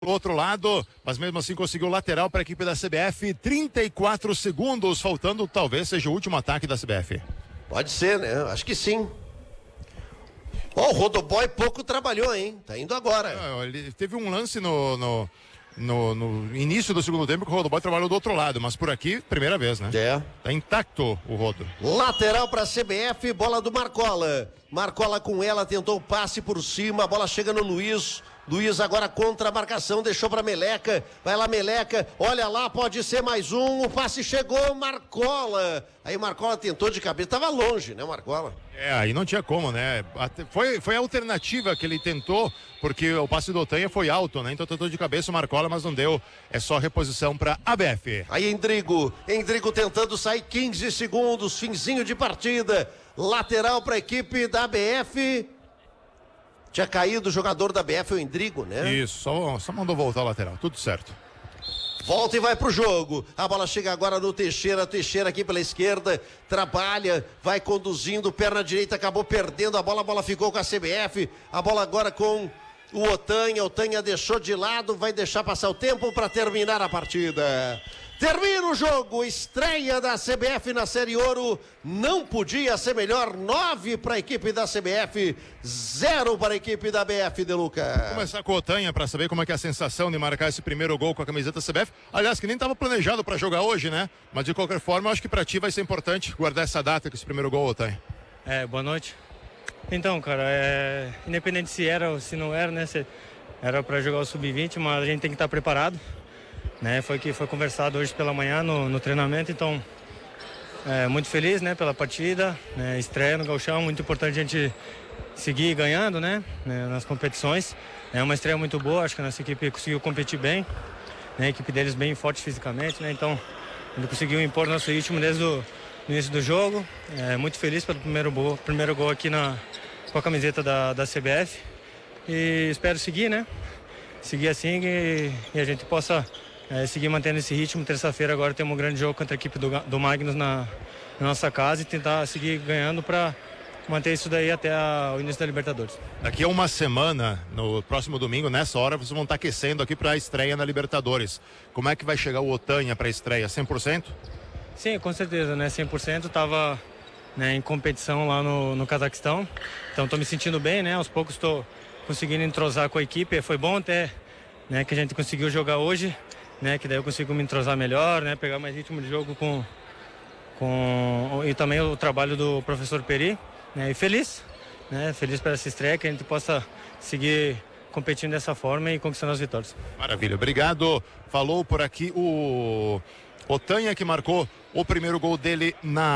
do outro lado, mas mesmo assim conseguiu lateral para a equipe da CBF. 34 segundos faltando, talvez seja o último ataque da CBF. Pode ser, né? Acho que sim. O Rodoboy pouco trabalhou, hein? Tá indo agora. Ele teve um lance no início do segundo tempo que o Rodoboy trabalhou do outro lado, mas por aqui, primeira vez, né? Tá intacto o Rodo. Lateral para CBF, bola do Marcola. Marcola com ela, tentou o passe por cima, a bola chega no Luiz. Luiz agora contra a marcação, deixou para Meleca, vai lá Meleca, olha lá, pode ser mais um, o passe chegou, Marcola. Aí Marcola tentou de cabeça, tava longe, né, Marcola? Aí não tinha como, né? Foi a alternativa que ele tentou, porque o passe do Otanha foi alto, né? Então tentou de cabeça o Marcola, mas não deu. É só reposição para ABF. Aí Endrigo tentando sair, 15 segundos, finzinho de partida. Lateral para a equipe da ABF. Tinha caído o jogador da ABF, o Endrigo, né? Isso, só mandou voltar o lateral, tudo certo. Volta e vai pro jogo. A bola chega agora no Teixeira. Teixeira aqui pela esquerda. Trabalha, vai conduzindo. Perna direita, acabou perdendo a bola ficou com a CBF. A bola agora com o Otanha. Otanha deixou de lado. Vai deixar passar o tempo para terminar a partida. Termina o jogo, estreia da CBF na Série Ouro, não podia ser melhor, 9 para a equipe da CBF, 0 para a equipe da BF, De Luca. Vamos começar com o Otanha para saber como é que é a sensação de marcar esse primeiro gol com a camiseta da CBF, aliás, que nem estava planejado para jogar hoje, né? Mas de qualquer forma, acho que para ti vai ser importante guardar essa data com esse primeiro gol, Otanha. Boa noite. Então, cara, independente se era ou se não era, né? Se era para jogar o Sub-20, mas a gente tem que estar preparado. Né, foi conversado hoje pela manhã no treinamento, então muito feliz, né, pela partida, né, estreia no Gauchão, muito importante a gente seguir ganhando, né, nas competições. É uma estreia muito boa, acho que a nossa equipe conseguiu competir bem, né, a equipe deles bem forte fisicamente, né, então a gente conseguiu impor nosso ritmo desde o início do jogo. Muito feliz pelo primeiro gol aqui com a camiseta da CBF e espero seguir, né, seguir assim e a gente possa seguir mantendo esse ritmo. Terça-feira agora temos um grande jogo contra a equipe do Magnus na nossa casa e tentar seguir ganhando para manter isso daí até o início da Libertadores. Daqui a uma semana, no próximo domingo, nessa hora, vocês vão estar aquecendo aqui para a estreia na Libertadores. Como é que vai chegar o Otanha para a estreia? 100%? Sim, com certeza, né? 100%. Estava em competição lá no Cazaquistão, então estou me sentindo bem, né? Aos poucos estou conseguindo entrosar com a equipe. Foi bom até, né, que a gente conseguiu jogar hoje, né, que daí eu consigo me entrosar melhor, né, pegar mais ritmo de jogo e também o trabalho do professor Peri, né, e feliz por essa estreia, que a gente possa seguir competindo dessa forma e conquistando as vitórias. Maravilha, obrigado. Falou por aqui o Otanha, que marcou o primeiro gol dele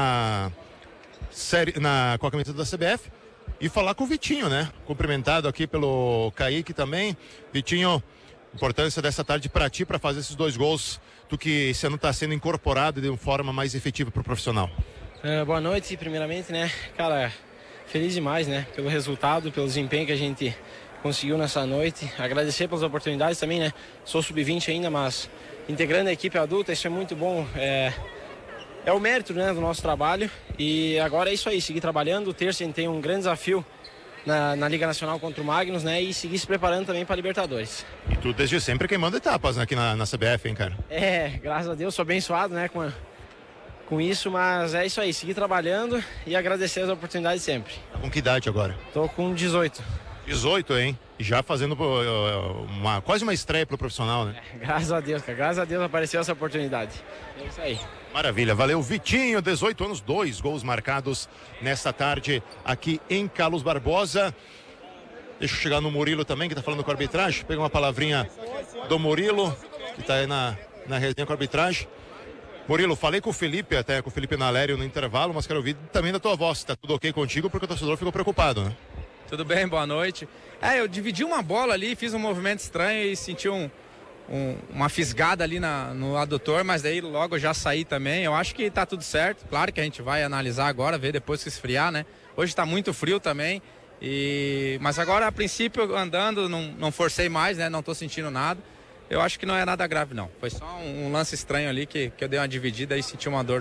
com a camiseta da CBF, e falar com o Vitinho, né, cumprimentado aqui pelo Kaique também. Vitinho, importância dessa tarde para ti, para fazer esses 2 gols, tu que esse ano está sendo incorporado de uma forma mais efetiva para o profissional. Boa noite, primeiramente, né, cara, feliz demais, né, pelo resultado, pelo desempenho que a gente conseguiu nessa noite, agradecer pelas oportunidades também, né, sou sub-20 ainda, mas integrando a equipe adulta, isso é muito bom, é o mérito, né, do nosso trabalho, e agora é isso aí, seguir trabalhando. Terça a gente tem um grande desafio na Liga Nacional contra o Magnus, né, e seguir se preparando também para Libertadores. E tu desde sempre queimando etapas, né, aqui na CBF, hein, cara? Graças a Deus, sou abençoado, né, com isso, mas é isso aí, seguir trabalhando e agradecer as oportunidades sempre. Com que idade agora? Tô com 18. 18, hein? E já fazendo quase uma estreia pro profissional, né? Graças a Deus, cara, graças a Deus apareceu essa oportunidade. É isso aí. Maravilha, valeu Vitinho, 18 anos, 2 gols marcados nesta tarde aqui em Carlos Barbosa. Deixa eu chegar no Murilo também, que tá falando com a arbitragem. Pega uma palavrinha do Murilo, que tá aí na resenha com a arbitragem. Murilo, falei com o Felipe Nalério no intervalo, mas quero ouvir também da tua voz. Tá tudo ok contigo, porque o torcedor ficou preocupado, né? Tudo bem, boa noite. Eu dividi uma bola ali, fiz um movimento estranho e senti uma fisgada ali no adutor, mas daí logo eu já saí também. Eu acho que tá tudo certo. Claro que a gente vai analisar agora, ver depois que esfriar, né? Hoje tá muito frio também. Mas agora, a princípio, andando, não forcei mais, né? Não tô sentindo nada. Eu acho que não é nada grave, não. Foi só um lance estranho ali que eu dei uma dividida e senti uma dor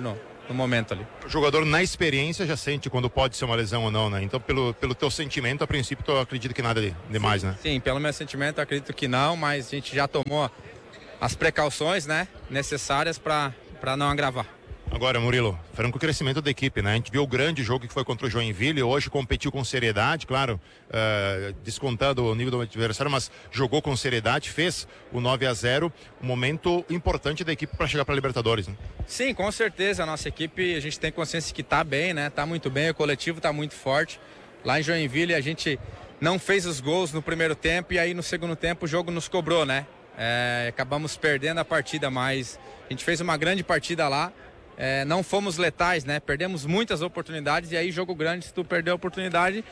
no momento ali. O jogador na experiência já sente quando pode ser uma lesão ou não, né? Então pelo teu sentimento, a princípio, tu acredita que nada demais, né? Sim, pelo meu sentimento, eu acredito que não, mas a gente já tomou as precauções, né, necessárias para não agravar. Agora, Murilo, falando com o crescimento da equipe, né? A gente viu o grande jogo que foi contra o Joinville, hoje competiu com seriedade, claro, descontando o nível do adversário, mas jogou com seriedade, fez o 9-0, um momento importante da equipe para chegar para a Libertadores, né? Sim, com certeza, a nossa equipe, a gente tem consciência que está bem, né? Está muito bem, o coletivo está muito forte. Lá em Joinville a gente não fez os gols no primeiro tempo e aí no segundo tempo o jogo nos cobrou, né? Acabamos perdendo a partida, mas a gente fez uma grande partida lá. Não fomos letais, né? Perdemos muitas oportunidades e aí jogo grande, se tu perder a oportunidade,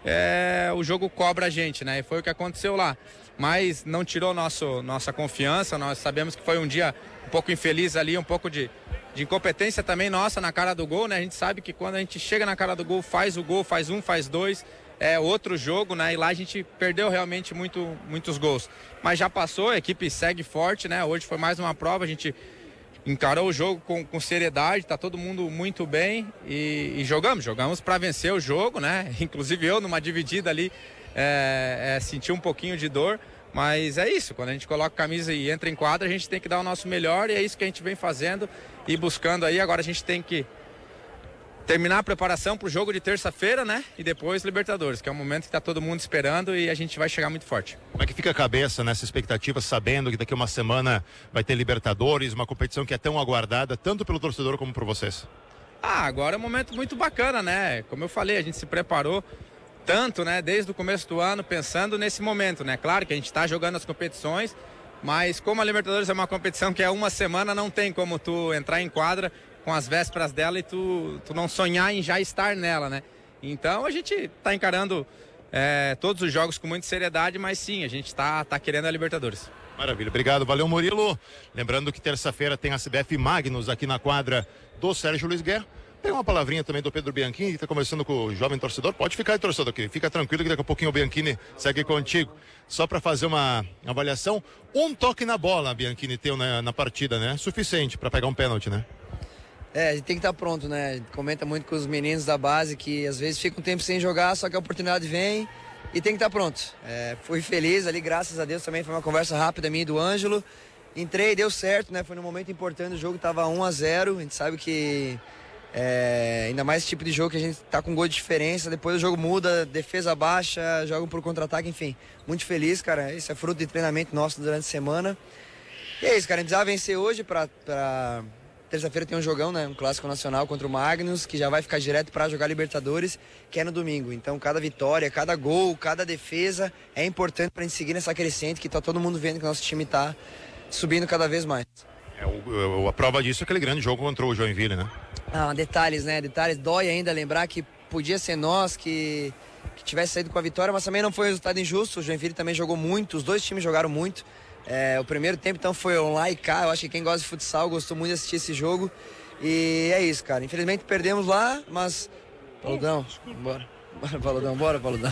o jogo cobra a gente, né? E foi o que aconteceu lá. Mas não tirou nossa confiança, nós sabemos que foi um dia um pouco infeliz ali, um pouco de incompetência também nossa na cara do gol, né? A gente sabe que quando a gente chega na cara do gol, faz o gol, faz um, faz dois, é outro jogo, né? E lá a gente perdeu realmente muitos gols. Mas já passou, a equipe segue forte, né? Hoje foi mais uma prova, a gente encarou o jogo com seriedade, tá todo mundo muito bem e jogamos para vencer o jogo, né? Inclusive eu numa dividida ali senti um pouquinho de dor, mas é isso, quando a gente coloca a camisa e entra em quadra, a gente tem que dar o nosso melhor e é isso que a gente vem fazendo e buscando aí. Agora a gente tem que terminar a preparação para o jogo de terça-feira, né? E depois Libertadores, que é um momento que está todo mundo esperando e a gente vai chegar muito forte. Como é que fica a cabeça nessa expectativa, sabendo que daqui a uma semana vai ter Libertadores, uma competição que é tão aguardada, tanto pelo torcedor como por vocês? Agora é um momento muito bacana, né? Como eu falei, a gente se preparou tanto, né? Desde o começo do ano, pensando nesse momento, né? Claro que a gente está jogando as competições, mas como a Libertadores é uma competição que é uma semana, não tem como tu entrar em quadra com as vésperas dela e tu não sonhar em já estar nela, né? Então a gente tá encarando todos os jogos com muita seriedade, mas sim, a gente tá querendo a Libertadores. Maravilha, obrigado, valeu Murilo. Lembrando que terça-feira tem a CBF Magnus aqui na quadra do Sérgio Luiz Guerra. Tem uma palavrinha também do Pedro Bianchini, que está conversando com o jovem torcedor. Pode ficar aí, torcedor, aqui. Fica tranquilo que daqui a pouquinho o Bianchini segue contigo. Só para fazer uma avaliação, um toque na bola, Bianchini teu na partida, né? Suficiente para pegar um pênalti, né? A gente tem que estar pronto, né? A gente comenta muito com os meninos da base que às vezes fica um tempo sem jogar, só que a oportunidade vem e tem que estar pronto. Fui feliz ali, graças a Deus também, foi uma conversa rápida minha e do Ângelo. Entrei, deu certo, né? Foi num momento importante, o jogo estava 1-0, a gente sabe que ainda mais esse tipo de jogo que a gente tá com gol de diferença, depois o jogo muda, defesa baixa, jogam por contra-ataque, enfim. Muito feliz, cara, isso é fruto de treinamento nosso durante a semana. E é isso, cara, a gente precisava vencer hoje pra... Terça-feira tem um jogão, né? Um clássico nacional contra o Magnus, que já vai ficar direto para jogar Libertadores, que é no domingo. Então, cada vitória, cada gol, cada defesa é importante para a gente seguir nessa crescente, que tá todo mundo vendo que o nosso time tá subindo cada vez mais. A prova disso é aquele grande jogo contra o Joinville, né? Detalhes, né? Detalhes. Dói ainda lembrar que podia ser nós que tivesse saído com a vitória, mas também não foi um resultado injusto. O Joinville também jogou muito, os dois times jogaram muito. O primeiro tempo então foi lá e cá. Eu acho que quem gosta de futsal gostou muito de assistir esse jogo. E é isso, cara. Infelizmente perdemos lá, mas. Paludão, bora. Bora, Paludão, bora, Paludão.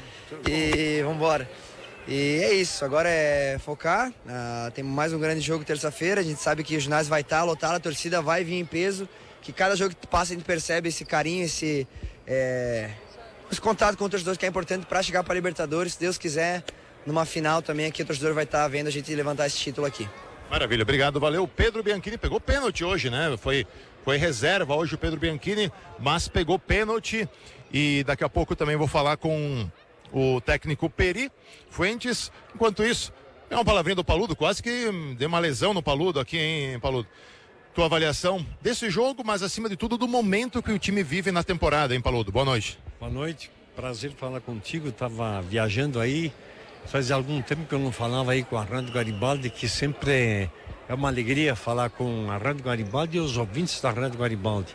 E vambora. E é isso, agora é focar. Tem mais um grande jogo terça-feira. A gente sabe que o ginásio vai estar lotado, a torcida vai vir em peso. Que cada jogo que passa a gente percebe esse carinho, esse contato com o torcedor que é importante para chegar para a Libertadores. Se Deus quiser. Numa final também aqui o torcedor vai estar vendo a gente levantar esse título aqui. Maravilha, obrigado, valeu. Pedro Bianchini pegou pênalti hoje, né? Foi reserva hoje o Pedro Bianchini, mas pegou pênalti e daqui a pouco também vou falar com o técnico Peri Fuentes. Enquanto isso, é uma palavrinha do Paludo, quase que deu uma lesão no Paludo aqui, hein, Paludo? Tua avaliação desse jogo, mas acima de tudo do momento que o time vive na temporada, hein, Paludo? Boa noite. Boa noite, prazer falar contigo, tava viajando aí. Faz algum tempo que eu não falava aí com a Rádio Garibaldi, que sempre é uma alegria falar com a Rádio Garibaldi e os ouvintes da Rádio Garibaldi.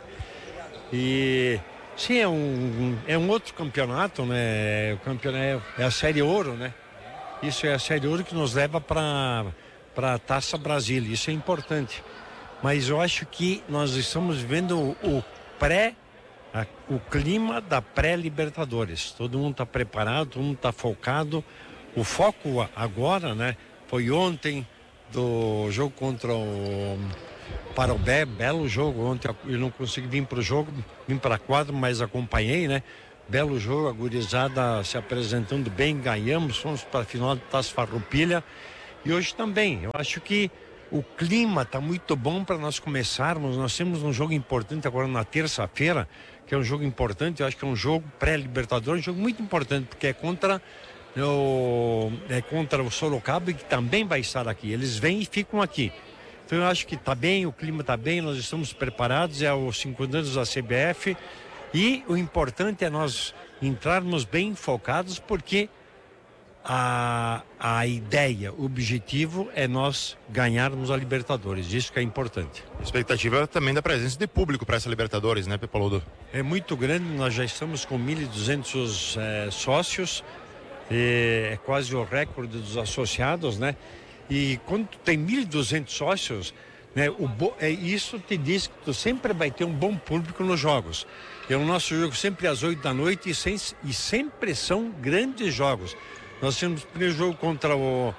E sim, é um outro campeonato, né? O campeonato é a Série Ouro, né? Isso é a Série Ouro que nos leva para a Taça Brasil, isso é importante. Mas eu acho que nós estamos vivendo o clima da pré-Libertadores. Todo mundo está preparado, todo mundo está focado. O foco agora, né, foi ontem do jogo contra o para o belo jogo. Ontem eu não consegui vir para o jogo, vim para a quadra, mas acompanhei, né? Belo jogo, a gurizada se apresentando bem, ganhamos, fomos para a final de Taça Farroupilha. E hoje também, eu acho que o clima está muito bom para nós começarmos. Nós temos um jogo importante agora na terça-feira, que é um jogo importante, eu acho que é um jogo pré-Libertadores, um jogo muito importante, porque é contra o Sorocaba, que também vai estar aqui. Eles vêm e ficam aqui. Então eu acho que está bem, o clima está bem, nós estamos preparados, é os 50 anos da CBF, e o importante é nós entrarmos bem focados, porque a ideia, o objetivo é nós ganharmos a Libertadores, isso que é importante. A expectativa também da presença de público para essa Libertadores, né, Pepaludo? É muito grande, nós já estamos com 1.200 sócios, é quase o recorde dos associados, né? E quando tu tem 1.200 sócios, né, isso te diz que tu sempre vai ter um bom público nos jogos. E o nosso jogo sempre às 8 da noite e sempre são grandes jogos. Nós temos o primeiro jogo contra o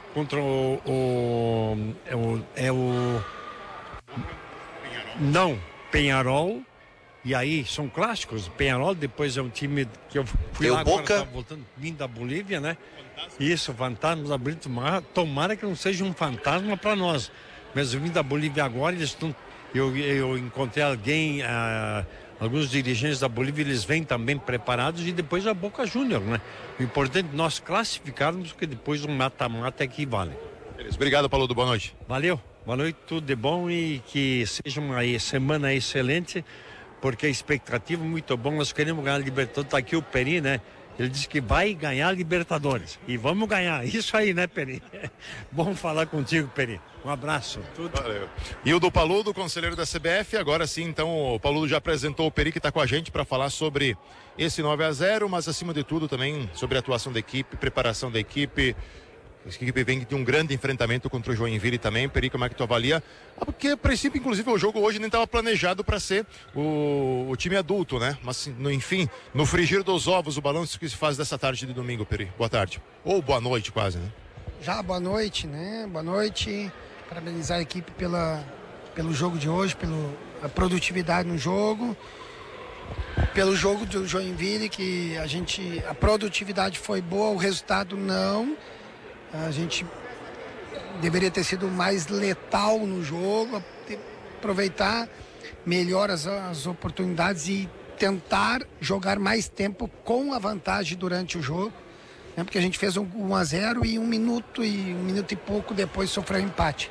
Peñarol. E aí são clássicos. Peñarol depois é um time que eu fui lá agora, tá voltando, vindo da Bolívia, né? Isso, fantasmas da Bolívia. Tomara que não seja um fantasma para nós. Mas eu vim da Bolívia agora, eu encontrei alguém, alguns dirigentes da Bolívia, eles vêm também preparados, e depois a Boca Júnior, né? O importante é nós classificarmos, porque depois o mata-mata é que vale. Obrigado, Paludo, boa noite. Valeu, boa noite, tudo de bom e que seja uma semana excelente, porque a expectativa é muito bom, nós queremos ganhar a Libertadores. Tá aqui o Peri, né? Ele disse que vai ganhar a Libertadores. E vamos ganhar. Isso aí, né, Peri? Bom falar contigo, Peri. Um abraço. Tudo. Valeu. E o do Paludo, conselheiro da CBF. Agora sim, então, o Paludo já apresentou o Peri, que está com a gente para falar sobre esse 9-0, mas acima de tudo também sobre a atuação da equipe, preparação da equipe. A equipe vem de um grande enfrentamento contra o Joinville também. Peri, como é que tu avalia? Porque, a princípio, inclusive, o jogo hoje nem estava planejado para ser o time adulto, né? Mas, enfim, no frigir dos ovos, o balanço que se faz dessa tarde de domingo, Peri. Boa tarde. Ou boa noite, quase, né? Já boa noite, né? Boa noite. Parabenizar a equipe pelo jogo de hoje, pela produtividade no jogo. Pelo jogo do Joinville, que a produtividade foi boa, o resultado não. A gente deveria ter sido mais letal no jogo, aproveitar melhor as oportunidades e tentar jogar mais tempo com a vantagem durante o jogo, né? Porque a gente fez um 1-0 e um minuto e pouco depois sofreu empate.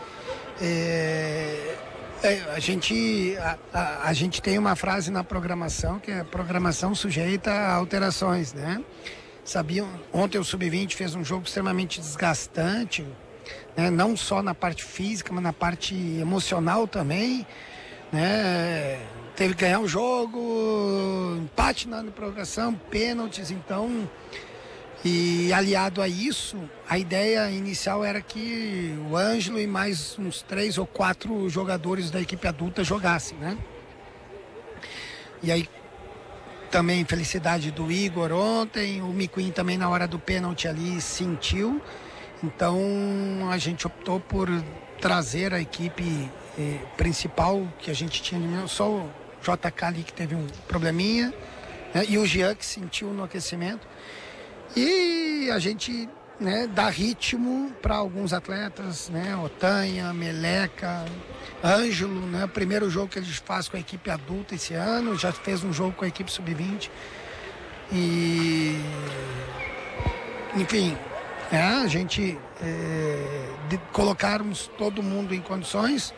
A gente tem uma frase na programação, que é programação sujeita a alterações, né? Ontem o Sub-20 fez um jogo extremamente desgastante, né? Não só na parte física, mas na parte emocional também, né? Teve que ganhar o jogo, empate na prorrogação, pênaltis, então, e aliado a isso, a ideia inicial era que o Ângelo e mais uns 3 ou 4 jogadores da equipe adulta jogassem, né? E aí também felicidade do Igor ontem, o Miquim também na hora do pênalti ali sentiu, então a gente optou por trazer a equipe principal que a gente tinha, só o JK ali que teve um probleminha, né? E o Jean que sentiu no aquecimento, e a gente, né, dá ritmo para alguns atletas, né? Otanha, Meleca, Ângelo, né? O primeiro jogo que ele faz com a equipe adulta esse ano, já fez um jogo com a equipe sub-20 e, enfim, a gente colocarmos todo mundo em condições.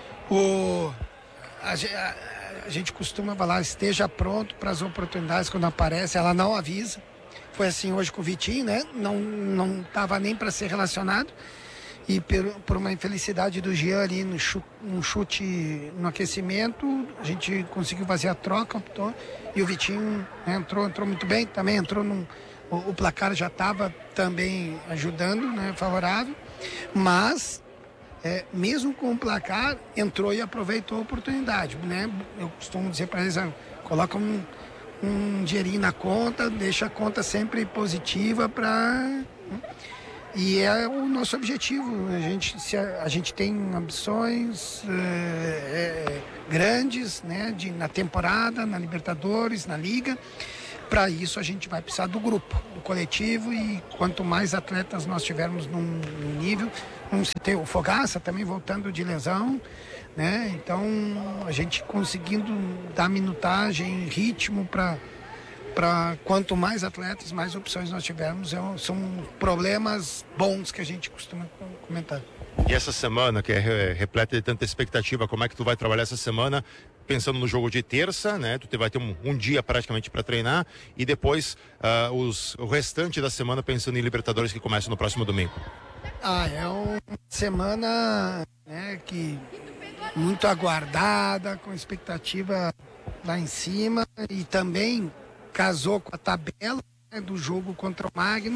A gente costuma falar, esteja pronto para as oportunidades quando aparece, ela não avisa. Foi assim hoje com o Vitinho, né? Não estava nem para ser relacionado. E por uma infelicidade do Jean ali no chute no aquecimento, a gente conseguiu fazer a troca, optou, e o Vitinho, né, entrou muito bem, também entrou o placar já estava também ajudando, né, favorável, mas mesmo com o placar, entrou e aproveitou a oportunidade, né? Eu costumo dizer para eles, coloca um dinheirinho na conta, deixa a conta sempre positiva para... E é o nosso objetivo. A gente tem ambições grandes, né, na temporada, na Libertadores, na Liga. Para isso a gente vai precisar do grupo, do coletivo, e quanto mais atletas nós tivermos num nível, vamos ter o Fogaça também voltando de lesão, né? Então a gente conseguindo dar minutagem, ritmo para quanto mais atletas, mais opções nós tivermos, são problemas bons que a gente costuma comentar. E essa semana, que é repleta de tanta expectativa, como é que tu vai trabalhar essa semana? Pensando no jogo de terça, né? Tu vai ter um dia praticamente para treinar, e depois o restante da semana pensando em Libertadores, que começa no próximo domingo. É uma semana, né, que muito aguardada, com expectativa lá em cima, e também casou com a tabela, né, do jogo contra o Magnus,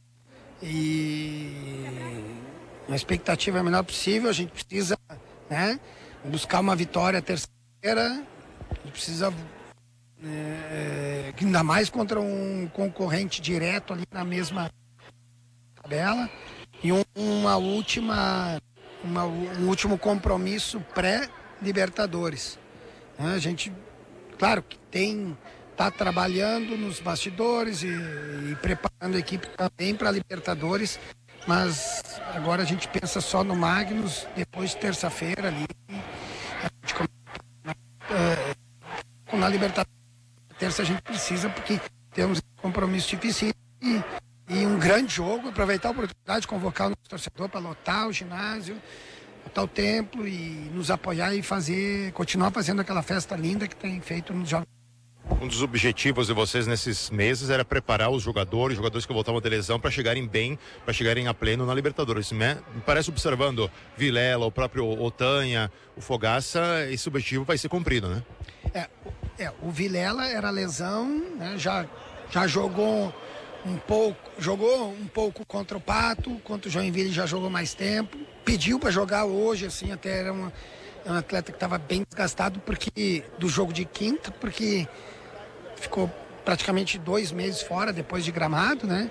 e a expectativa é a menor possível. A gente precisa, né, buscar uma vitória terça-feira. A gente precisa, ainda mais contra um concorrente direto ali na mesma tabela, e um último compromisso pré-Libertadores. A gente, claro que está trabalhando nos bastidores e preparando a equipe também para a Libertadores, mas agora a gente pensa só no Magnus. Depois de terça-feira ali, a gente começa na Libertadores. Terça a gente precisa, porque temos um compromisso difícil e um grande jogo. Aproveitar a oportunidade de convocar o nosso torcedor para lotar o ginásio, lotar o templo e nos apoiar e continuar fazendo aquela festa linda que tem feito nos jogos. Um dos objetivos de vocês nesses meses era preparar os jogadores que voltavam de lesão, para chegarem bem, para chegarem a pleno na Libertadores. Me parece, observando Vilela, o próprio Otanha, o Fogaça, esse objetivo vai ser cumprido, né? O Vilela era lesão, né? Já jogou um pouco contra o Pato, contra o Joinville já jogou mais tempo, pediu para jogar hoje, assim, até era um atleta que estava bem desgastado do jogo de quinta, porque ficou praticamente 2 meses fora depois de Gramado, né?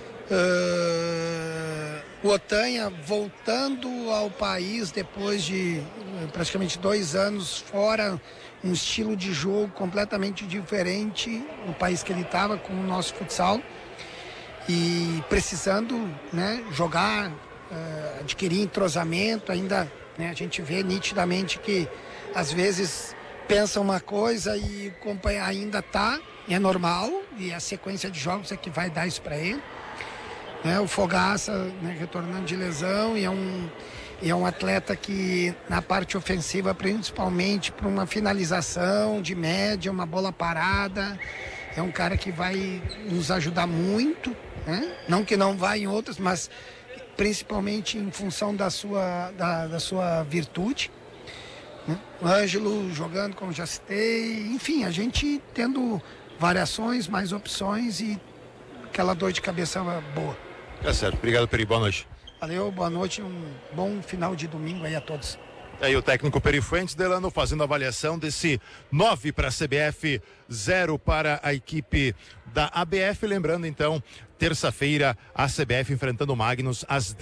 O Otanha voltando ao país depois de praticamente 2 anos fora, um estilo de jogo completamente diferente no país que ele estava, com o nosso futsal, e precisando, né, jogar, adquirir entrosamento ainda, né? A gente vê nitidamente que às vezes pensa uma coisa e o companheiro ainda é normal, e a sequência de jogos é que vai dar isso para ele, né? O Fogaça, né, retornando de lesão, e é um atleta que na parte ofensiva, principalmente para uma finalização de média, uma bola parada, é um cara que vai nos ajudar muito, né? Não que não vá em outras, mas principalmente em função da sua virtude, né? O Ângelo jogando, como já citei, enfim, a gente tendo variações, mais opções e aquela dor de cabeça boa. Tá certo, obrigado, Peri, boa noite. Valeu, boa noite, um bom final de domingo aí a todos. Aí o técnico Peri Fuentes, Delano, fazendo a avaliação desse 9 para a CBF, 0 para a equipe da ABF. Lembrando então, terça-feira, a CBF enfrentando o Magnus às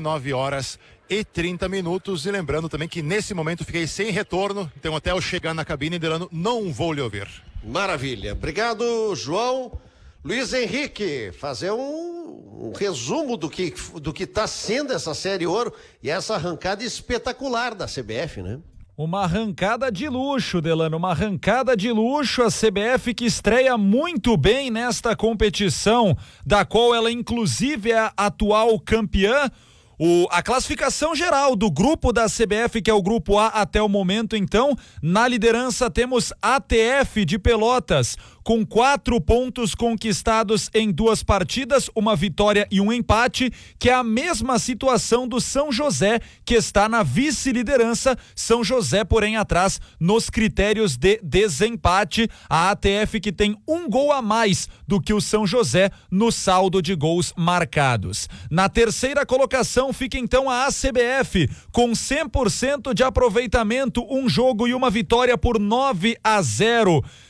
19h30. E lembrando também que nesse momento fiquei sem retorno, então até eu chegar na cabine, Delano, não vou lhe ouvir. Maravilha, obrigado, João. Luiz Henrique, fazer um resumo do que está sendo essa Série Ouro e essa arrancada espetacular da CBF, né? Uma arrancada de luxo, Delano, uma arrancada de luxo, a CBF que estreia muito bem nesta competição, da qual ela inclusive é a atual campeã. A classificação geral do grupo da CBF, que é o grupo A até o momento, então, na liderança temos ATF de Pelotas, com 4 pontos conquistados em 2 partidas, uma vitória e um empate, que é a mesma situação do São José, que está na vice-liderança. São José, porém, atrás nos critérios de desempate. A ATF que tem 1 gol a mais do que o São José no saldo de gols marcados. Na terceira colocação fica então a ACBF, com 100% de aproveitamento, 1 jogo e uma vitória por 9-0.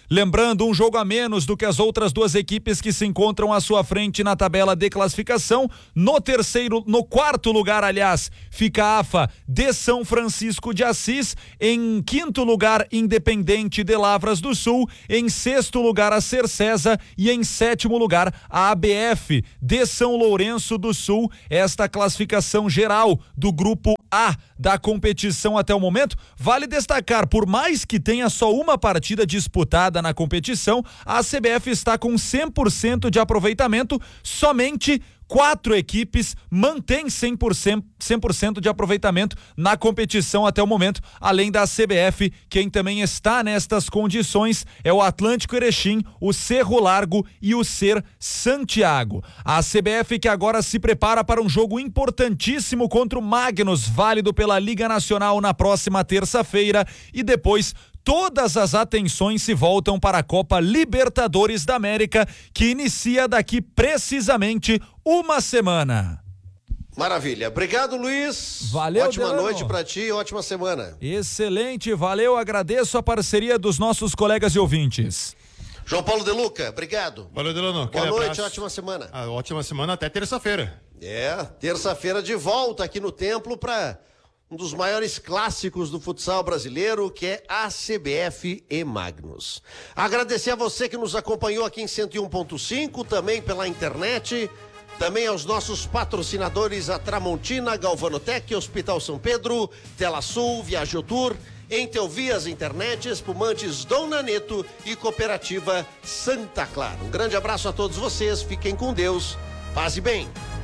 Lembrando, um jogo a menos do que as outras duas equipes que se encontram à sua frente na tabela de classificação. No quarto lugar, aliás, fica a AFA de São Francisco de Assis. Em quinto lugar, Independente de Lavras do Sul. Em sexto lugar, a Cercesa. E em sétimo lugar, a ABF de São Lourenço do Sul. Esta classificação geral do grupo A da competição até o momento. Vale destacar, por mais que tenha só uma partida disputada na competição, a CBF está com 100% de aproveitamento. Somente 4 equipes mantêm 100% de aproveitamento na competição até o momento, além da CBF. Quem também está nestas condições é o Atlântico Erechim, o Cerro Largo e o Ser Santiago. A CBF que agora se prepara para um jogo importantíssimo contra o Magnus, válido pela Liga Nacional na próxima terça-feira, e depois todas as atenções se voltam para a Copa Libertadores da América, que inicia daqui precisamente uma semana. Maravilha. Obrigado, Luiz. Valeu, ótima Delano. noite pra ti, ótima semana. Excelente, valeu, agradeço a parceria dos nossos colegas e ouvintes. João Paulo De Luca, obrigado. Valeu, Delano. Boa noite, ótima semana. Ótima semana até terça-feira. Terça-feira de volta aqui no Templo para um dos maiores clássicos do futsal brasileiro, que é a CBF e Magnus. Agradecer a você que nos acompanhou aqui em 101.5, também pela internet, também aos nossos patrocinadores, a Tramontina, Galvanotec, Hospital São Pedro, Tela Sul, Viajotour, Entelvias Internet, Espumantes Dom Naneto e Cooperativa Santa Clara. Um grande abraço a todos vocês, fiquem com Deus, paz e bem.